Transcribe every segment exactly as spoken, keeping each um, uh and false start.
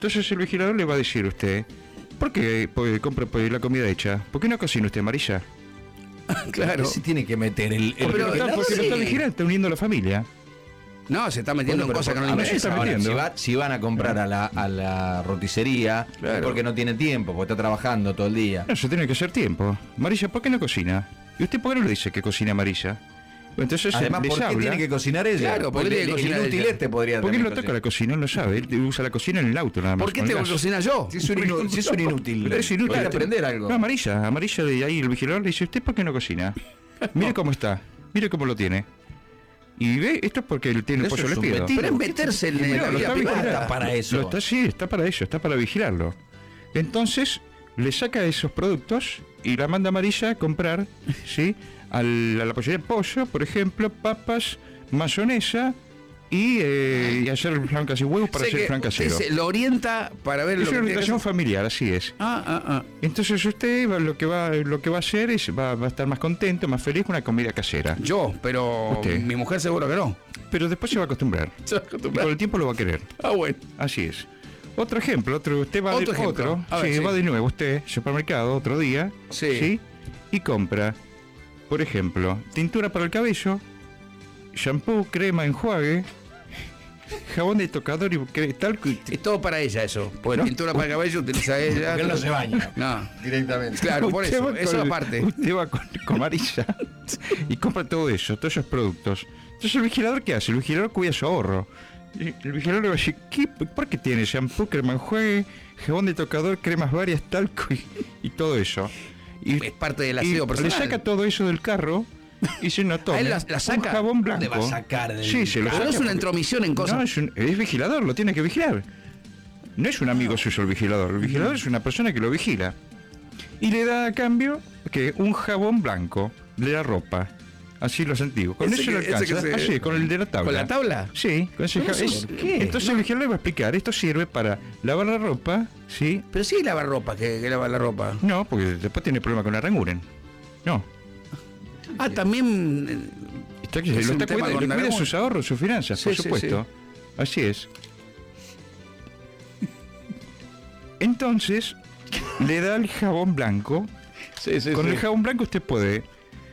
Entonces el vigilador le va a decir a usted, ¿por qué pues, compra pues, la comida hecha? ¿Por qué no cocina usted, Marilla? Claro. Se tiene que meter el... el Porque, lo está, porque lo está vigilando, está uniendo a la familia. No, se está metiendo Bueno, en cosas que no a le ver, se está interesan. metiendo. Ahora, si, va- si van a comprar a la, a la roticería, Claro. es porque no tiene tiempo, porque está trabajando todo el día. No, eso tiene que ser tiempo. Marilla, ¿por qué no cocina? ¿Y usted por qué no le dice que cocina Marilla? Entonces Además, les ¿por qué habla. tiene que cocinar ella? Claro, ¿por qué Porque tiene que el- el cocinar inútil ella? este podría ¿Por qué también no toca cocinar. la cocina? No lo sabe. Él usa la cocina en el auto nada más. ¿Por qué con tengo el que gas. cocinar yo? Si es un, inu- si es un inútil. Pero es inútil. Hay que aprender algo. No, Amarilla, Amarilla, y ahí el vigilador le dice, ¿usted por qué no cocina? Mire cómo está, mire cómo lo tiene. Y ve, esto es porque él tiene el Eso pollo es un lespido. metido. Pero es meterse en No, la lo vida está privada. vigilando. para eso. Lo está, sí, está para eso, está para vigilarlo. Entonces, le saca esos productos y la manda Amarilla a comprar, ¿sí? Al- a la pollería de pollo, por ejemplo, papas, mayonesa y, eh, y hacer blancas y huevos para Sé hacer que flan usted casero. se lo orienta para ver Es lo una que tiene que orientación hacer. familiar, así es. Ah, ah, ah. Entonces usted va- lo que va lo que va a hacer es va, va a estar más contento, más feliz con una comida casera. Yo, pero Usted. mi mujer seguro que no. Pero después se va a acostumbrar. Se va a Y acostumbrar. con el tiempo lo va a querer. Ah, bueno. Así es. Otro ejemplo, otro usted va Otro de ejemplo. otro, A ver, sí, sí. va de nuevo usted supermercado otro día, Sí. y compra, por ejemplo, tintura para el cabello, shampoo, crema, enjuague, jabón de tocador y cre- talco y Es todo para ella eso. Porque No. pintura para el cabello utiliza ella. Porque él no se baña. No. Directamente. Claro, por Usted eso. va Eso con- aparte. Usted va con, con Marilla y compra todo eso, todos esos productos. Entonces el vigilador, ¿qué hace? El vigilador cuida su ahorro. Y el vigilador le va a decir, ¿qué? ¿Por qué tiene shampoo, crema enjuague, jabón de tocador, cremas varias, talco y, y todo eso? Y, Es parte del y aseo le personal. saca todo eso del carro y se no toma él la- la saca. un jabón blanco. ¿Dónde va a sacar del Sí, se lo Pero saca no es una porque- intromisión en cosas. no, es, un- es vigilador, lo tiene que vigilar. No es un amigo suyo el vigilador. El vigilador es una persona que lo vigila. Y le da a cambio que un jabón blanco de la ropa. Así los antiguos. Con Ese eso le que- ese alcanza. que se- Así, con el de la tabla. ¿Con la tabla? Sí, con ese ¿Pero jabón. eso Es- por qué? Entonces el vigilador le va a explicar. Esto sirve para lavar la ropa, ¿sí? Pero sí lavar ropa, que, que lavar la ropa. No, porque después tiene problema con la ranguren. No. Ah, también. eh, Está, que Es lo un está tema cuidando, con le cuida ranguren. sus ahorros, sus finanzas, Sí, por sí, supuesto. Así es. Entonces, le da el jabón blanco. Sí, sí, Con sí. el jabón blanco usted puede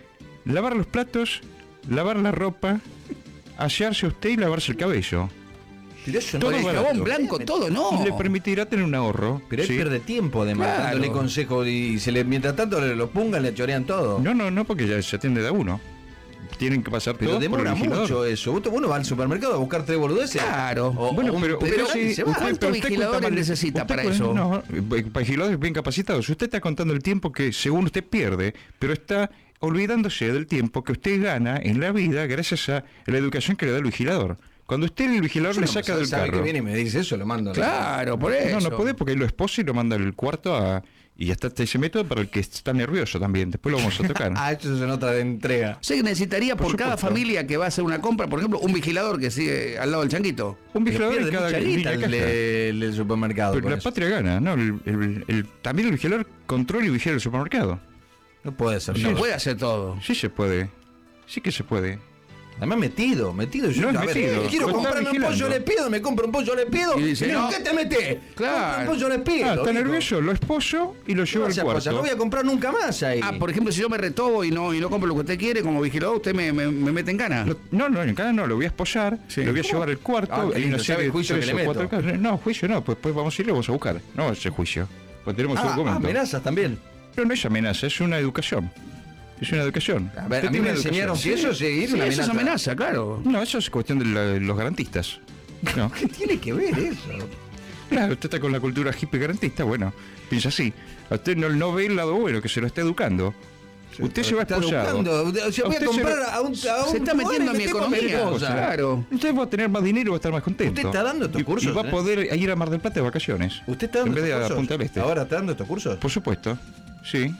lavar los platos, lavar la ropa, asearse usted y lavarse el cabello. Pero eso Todo no el es barato. jabón blanco, todo, no. Y le permitirá tener un ahorro. Pero él ¿sí? pierde tiempo además, Claro. dándole consejos y se le, mientras tanto le lo pongan, le chorean todo. No, no, no, porque ya se atiende de a uno. Tienen que pasar Pero todo por el demora vigilador. mucho eso. Uno uno va al supermercado a buscar tres boludeces. Claro. O- Bueno, o un pero, pedido usted y sí- se va. usted- ¿Cuántos pero usted vigiladores cuenta mal- necesita usted para cu- eso? No, eh, vigiladores bien capacitados. Usted está contando el tiempo que según usted pierde, pero está olvidándose del tiempo que usted gana en la vida gracias a la educación que le da el vigilador. Cuando usted el vigilador Yo le no, saca sabe- del sabe carro. que viene y me dice eso, lo mando. Claro, por eso. No, no puede porque él lo esposa y lo manda al cuarto a, y hasta ese método para el que está nervioso también. Después lo vamos a tocar. Ah, esto es en otra de entrega. O sea que necesitaría por, Por cada supuesto. familia que va a hacer una compra, por ejemplo, un vigilador que sigue al lado del changuito. Un vigilador Pierde en cada mucha línea guita de el, caja. el- el supermercado. Pero con la eso. patria gana, ¿no? El- el- el- también el vigilador controla y vigila el supermercado. No puede ser. No todo. puede hacer todo. Sí se puede. Sí que se puede. Además metido, metido. Yo, No es a ver, metido, quiero lo está comprarme un vigilando. pollo, le pido, me compro un pollo, le pido. Y dice, digo, no. ¿qué te metés? Claro. Compro un pollo, le pido. Ah, está digo. nervioso, lo esposo y lo llevo No al sea cuarto. cosa, no voy a comprar nunca más ahí. Ah, por ejemplo, si yo me retobo y no y no compro lo que usted quiere como vigilador, usted me, me, me mete en gana. Lo- no, no, en cada no, lo voy a esposar, Sí. lo voy a ¿Cómo? llevar al cuarto, Ah, qué hay lindo, una ¿sabe serie el de juicio tres que le o cuatro meto? casos. No, juicio no, pues, pues vamos a ir y lo vamos a buscar. No ese juicio, pues tenemos su Ah, documento. amenazas también. Pero no es amenaza, es una educación. Es una educación. A ver, Usted a mí tiene me una enseñaron educación. que eso sí, es Sí, una eso es amenaza. amenaza, claro. No, eso es cuestión de la- los garantistas. No. ¿Qué tiene que ver eso? Claro, usted está con la cultura hippie garantista, bueno, piensa así. A usted no, no ve el lado bueno, que se lo está educando. Usted se va Está esposado. educando. O sea, voy a usted se comprar lo- a un, a un Se está lugar metiendo y en mi me tengo que economía, meter cosas. claro. Usted va a tener más dinero y va a estar más contento. ¿Usted está dando estos Y- cursos, Y va a eh? poder ir a Mar del Plata de vacaciones. ¿Usted está dando En vez de estos a cursos? Punta del Este. ¿Ahora está dando estos cursos? Por supuesto, sí.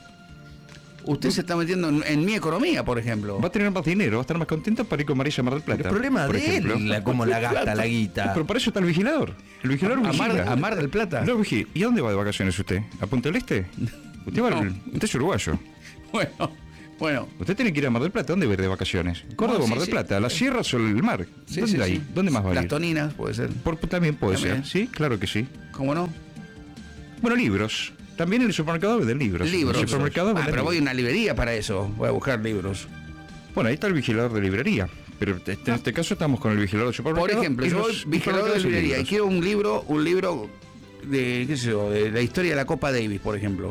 Usted se está metiendo en, en mi economía, por ejemplo. Va a tener más dinero, va a estar más contento para ir con Marisa a Mar del Plata. Pero el problema por de ejemplo. él, la- cómo la gasta la guita. Pero para eso está el vigilador. El vigilador a, Mar, vigila. a Mar del Plata. No, vigila. ¿Y a dónde va de vacaciones usted? ¿A Punta del Este? Usted va al- No. Usted es uruguayo. Bueno, Bueno, Usted tiene que ir a Mar del Plata. ¿Dónde va a ir de vacaciones? ¿Córdoba No, o sí, Mar del sí. Plata? ¿La sierra o el mar? sí, ¿Dónde sí, hay? sí. ¿Dónde más va a Las ir? toninas, puede ser. Por, también puede También. ser, sí, claro que sí. ¿Cómo no? Bueno, libros. También en el supermercado venden libros. Libros. En el supermercado Ah, venden pero voy a libros. una librería para eso. Voy a buscar libros. Bueno, ahí está el vigilador de librería. Pero este- en este caso estamos con el vigilador del Por supermercado. ejemplo, y yo voy los vigilador de supermercados y librería y libros. quiero un libro, un libro de, qué sé yo, de la historia de la Copa Davis, por ejemplo.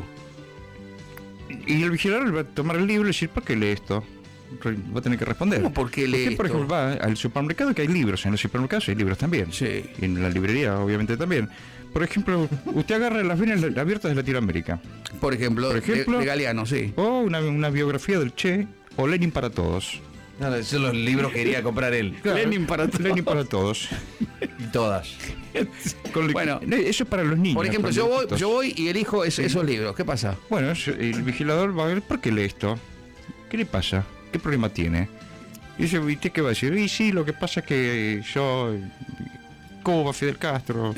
Y el vigilador va a tomar el libro y decir, ¿por qué lee esto? Re- Va a tener que responder. ¿Cómo por qué lee Usted, por esto? ejemplo, va al supermercado que hay libros. En los supermercados hay libros también. Sí. Y en la librería, obviamente, también. Por ejemplo, usted agarra las venas abiertas de Latinoamérica. Por ejemplo, Por ejemplo, de, de Galeano, sí. O una, una biografía del Che. O Lenin para todos. No, esos son los libros que quería comprar él. Lenin para todos. Lenin para todos. Y todas. Con- Bueno. eso es para los niños. Por ejemplo, para yo los voy, chiquitos. yo voy y elijo es- esos libros. ¿Qué pasa? Bueno, es- el vigilador va a ver por qué lee esto. ¿Qué le pasa? ¿Qué problema tiene? Y dice, ¿y usted qué va a decir? Y sí, lo que pasa es que yo... Cuba, Fidel Castro...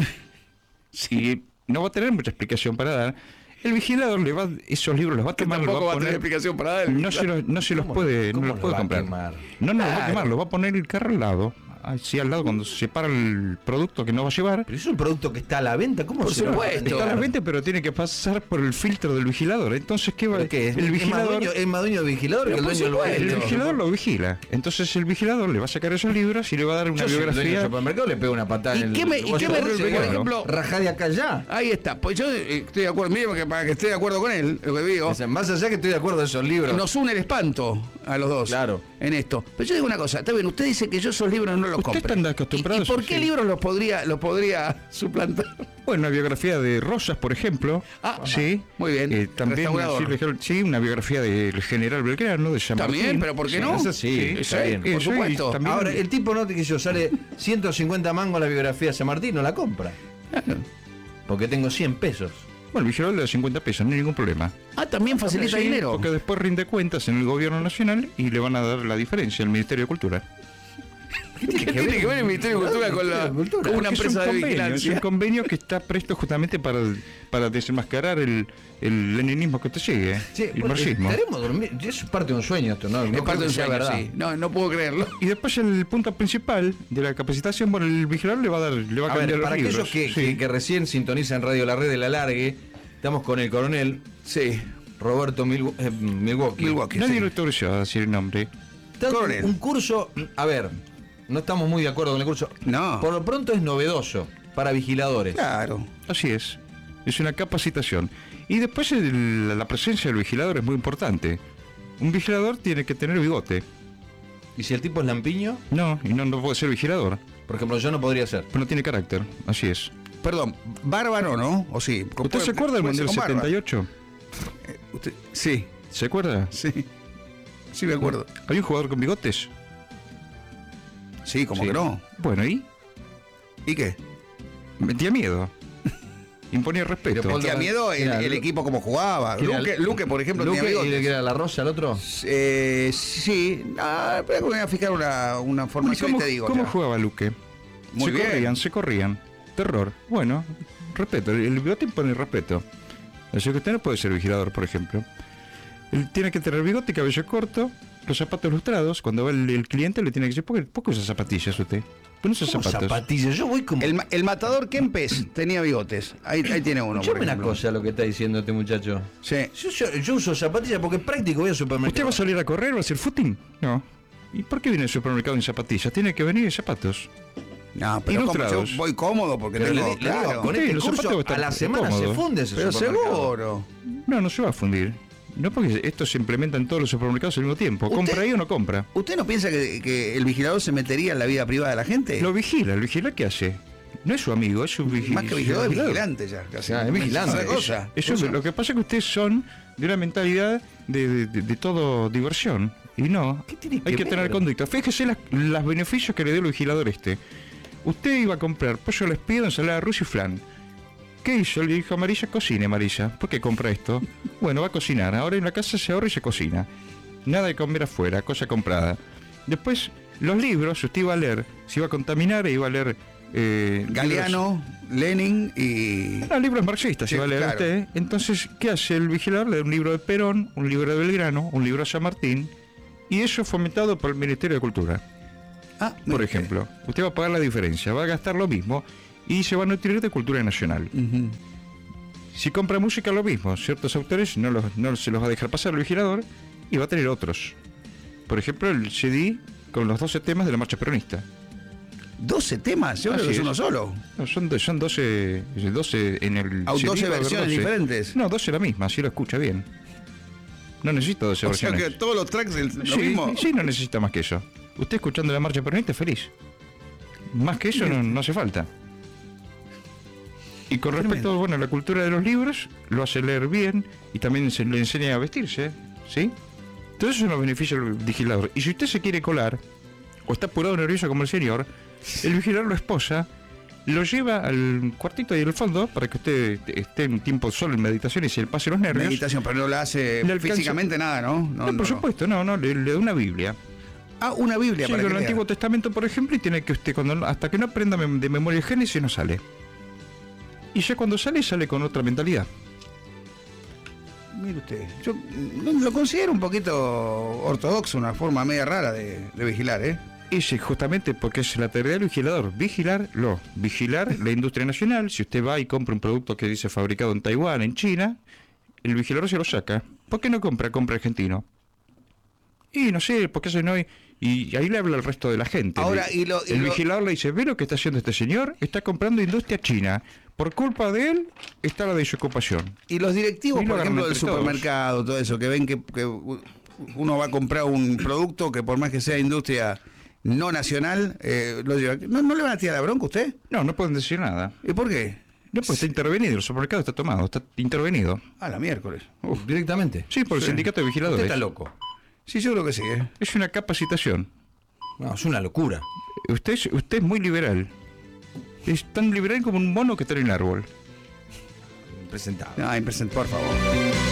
Sí, no va a tener mucha explicación para dar. El vigilador le va, esos libros los va a tomar, los va a poner... explicación para él. No se los, no se los ¿Cómo- puede, no cómo los lo puede va a comprar. quemar? No, no, los va a Claro. quemar, lo va a poner el carro al lado. Así al lado cuando se separa el producto que no va a llevar. Pero es un producto que está a la venta. ¿Cómo Por se lo va a supuesto. vender? Está a la venta, pero tiene que pasar por el filtro del vigilador. Entonces, ¿qué va? ¿Pero qué? ¿Es, El es más vigilador... dueño, es más dueño del vigilador que el Pero por dueño del supuesto. El barrio? vigilador lo vigila. Entonces el vigilador le va a sacar esos libros y le va a dar una Yo soy el dueño del biografía. supermercado, le pego una patada ¿Y en el... qué me- y Vos qué sos me- el por dueño, ejemplo- rajá de acá ya. Ahí está. Pues yo eh, estoy de acuerdo. Mire, que para que esté de acuerdo con él, lo que digo. O sea, más allá que estoy de acuerdo de esos libros. Nos une el espanto a los dos. Claro. En esto. Pero yo digo una cosa, está bien, usted dice que yo esos libros no los Usted compro. está acostumbrado ¿Y, y por a- qué sí. libros los podría, los podría suplantar? Bueno, una biografía de Rosas, por ejemplo. Ah, sí. muy bien. Eh, también Restaurador. sí, sí, una biografía del general Belgrano, de San También, Martín. pero ¿por qué Sí, no? Eso sí, Sí, está sí, bien. por Eso, y supuesto. también- Ahora, el tipo no te quiso, sale ciento cincuenta mangos la biografía de San Martín, no la compra. Porque tengo cien pesos. Bueno, el vigilador le da cincuenta pesos, no hay ningún problema. Ah, también facilita Sí, dinero. Porque después rinde cuentas en el gobierno nacional y le van a dar la diferencia al Ministerio de Cultura. ¿Qué tiene que ver el Ministerio de Cultura con, la, Cultura? con una Porque es un empresa de convenio, es vigilancia? un convenio que está presto justamente para, para desenmascarar el, el leninismo que usted sigue, Sí, el bueno, marxismo. estaremos durmiendo. Es parte de un sueño esto, ¿no? Es No parte creo del que sea sueño, verdad. sí. No, no puedo creerlo. Y después el punto principal de la capacitación, bueno, el vigilador le va a dar, le va a, A cambiar ver, los para libros. aquellos que, Sí. que- que recién sintonizan Radio La Red de la Largue, estamos con el coronel Sí. Roberto Mil- eh, Milwaukee. Milwaukee. Nadie sí. lo autorizó a decir el nombre. Está Coronel. un curso, a ver, no estamos muy de acuerdo con el curso. No. Por lo pronto es novedoso para vigiladores. Claro. Así es. Es una capacitación. Y después el- la presencia del vigilador es muy importante. Un vigilador tiene que tener bigote. Y si el tipo es lampiño, No, y no, no puede ser vigilador. por ejemplo, yo no podría ser. Pero no tiene carácter. Así es. Perdón, bárbaro, ¿no? ¿O sí? ¿Usted se acuerda del Puede ser Mundial con barba. setenta y ocho? Usted- Sí, ¿Se acuerda? sí. Sí, me acuerdo. ¿Había un jugador con bigotes? Sí, como Sí. que no. Bueno, ¿y? ¿Y qué? Metía miedo. Imponía respeto. Pero Paul- ¿Tenía miedo el, Era el Lu- equipo como jugaba? ¿Quién era? Luque, Luque, por ejemplo, Luque, tenía ¿y bigotes. el que era la rosa, el otro? Eh, sí, ah, pero me voy a fijar una, una Bueno, ¿y formación ¿Cómo, y te digo. cómo ya. jugaba Luque? Muy se bien. corrían, se corrían. Terror. Bueno, respeto. El, el bigote impone respeto. Así que usted no puede ser vigilador, por ejemplo. Él tiene que tener bigote, cabello corto, los zapatos lustrados. Cuando va el, el cliente le tiene que decir, ¿por qué, por qué usa zapatillas usted? ¿Por qué no usa ¿Cómo zapatos? zapatillas? Yo voy como... El, ma- el matador Kempes tenía bigotes. Ahí, ahí tiene uno. Escuchame por una ejemplo. cosa lo que está diciendo este muchacho. Sí. Yo, yo- yo uso zapatillas porque es práctico, voy al ¿Usted supermercado. va a salir a correr o a hacer footing? No. ¿Y por qué viene al supermercado en zapatillas? Tiene que venir en zapatos. No, pero como Ilustrados. yo voy cómodo porque Pero le, tengo. di- le digo, claro. con Sí, este los zapatos curso están a la semana cómodos. se funde ese Pero supermercado. seguro. No, no se va a fundir. No, porque esto se implementa en todos los supermercados al mismo tiempo. ¿Usted- ¿Compra ahí o no compra? ¿Usted no piensa que, que el vigilador se metería en la vida privada de la gente? Lo vigila. ¿El vigila qué hace? No es su amigo, es su vigilante. Más que vigilador, es vigilante ya. Casi. Ah, es vigilante. Otra cosa. Eso es- lo que pasa es que ustedes son de una mentalidad de, de, de- de todo diversión. Y no, ¿Qué tiene hay que que tener ver? conducta. Fíjese las, los beneficios que le dio el vigilador este. Usted iba a comprar pollo al espiedo, ensalada rusa y flan. ¿Qué hizo? Le dijo a Marisa, cocine, Marisa. ¿Por qué compra esto? Bueno, va a cocinar. Ahora en la casa se ahorra y se cocina. Nada de comer afuera, cosa comprada. Después, los libros, usted iba a leer. Se iba a contaminar e iba a leer Eh, Galeano, Lenin y... libros, no, libros marxistas, si Sí, va a leer claro. usted. Entonces, ¿qué hace el vigilador? Le da un libro de Perón, un libro de Belgrano, un libro de San Martín, y eso fomentado por el Ministerio de Cultura. Ah, Por mire ejemplo, usted va a pagar la diferencia, va a gastar lo mismo y se va a nutrir de cultura nacional. usted. Ujú. Si compra música, lo mismo. Ciertos autores no, los, no se los va a dejar pasar el vigilador y va a tener otros. Por ejemplo, el C D con los doce temas de la marcha peronista. doce temas, yo creo Así que es es. uno solo. No, son, do- son doce, doce en el Ah, C D. doce va a haber versiones doce. diferentes. No, doce la misma, así lo escucha bien. No necesita doce O sea versiones. que todos los tracks el- lo Sí, mismo. sí, no necesita más que eso. Usted escuchando la marcha peronista es feliz. Más que eso no, no hace falta. Y con respecto Tremendo. bueno, a la cultura de los libros, lo hace leer bien y también se le enseña a vestirse, ¿sí? Todo eso nos beneficia al vigilador. Y si usted se quiere colar, o está apurado o nervioso como el señor, el vigilador lo esposa, lo lleva al cuartito ahí del fondo para que usted esté en tiempo solo en meditación y se le pase los nervios. Meditación, pero no la hace Le alcanza- físicamente nada, ¿no? No, por supuesto, no, no, le, le da una Biblia. Ah, una Biblia Sí, para con que el lea. Antiguo Testamento, por ejemplo, y tiene que usted, cuando hasta que no aprenda mem- de memoria el Génesis, no sale. Y ya cuando sale, sale con otra mentalidad. Mire usted, yo mm, lo considero un poquito ortodoxo, una forma media rara de, de vigilar, ¿eh? Ese justamente porque es la tarea del vigilador, vigilarlo, vigilar la industria nacional. Si usted va y compra un producto que dice fabricado en Taiwán, en China, el vigilador se lo saca. ¿Por qué no compra? Compra argentino. Y no sé, ¿por qué se no hay? Y ahí le habla al resto de la gente. Ahora, Le- y lo- y el lo- vigilador le dice, ¿ve lo que está haciendo este señor? Está comprando industria china. Por culpa de él está la desocupación. Y los directivos, Y lo por agarran ejemplo, del entre todos. supermercado, todo eso, que ven que, que uno va a comprar un producto que por más que sea industria no nacional, eh, lo lleva. ¿No, ¿No le van a tirar la bronca a usted? No, no pueden decir nada. ¿Y por qué? No, pues está intervenido, el supermercado está tomado, está intervenido. A la miércoles. Uf, directamente. Sí, por el Sí. sindicato de Usted vigiladores. está loco. Sí, yo creo que sí, ¿eh? Es una capacitación. No, es una locura. Usted es, usted es muy liberal. Es tan liberal como un mono que está en el árbol. Impresentable. No, impresentable, por favor.